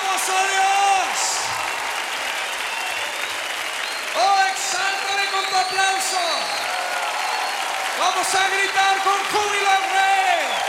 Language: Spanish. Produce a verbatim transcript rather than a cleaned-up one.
alabamos a Dios. Oh, exáltale con tu aplauso. Vamos a gritar con júbilo al Rey.